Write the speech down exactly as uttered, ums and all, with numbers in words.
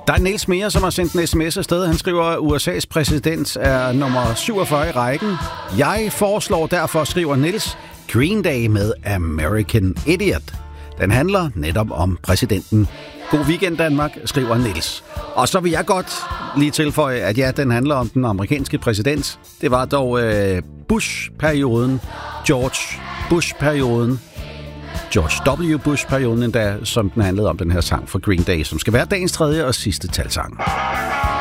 Der er Niels mere, som har sendt en sms afsted. Han skriver, at U S A's præsident er nummer syvogfyrre i rækken. Jeg foreslår derfor, skriver Niels, Green Day med American Idiot. Den handler netop om præsidenten. God weekend, Danmark, skriver Niels. Og så vil jeg godt lige tilføje, at ja, den handler om den amerikanske præsident. Det var dog øh, Bush-perioden, George Bush-perioden, George W. Bush-perioden endda, som den handlede om den her sang for Green Day, som skal være dagens tredje og sidste talsang.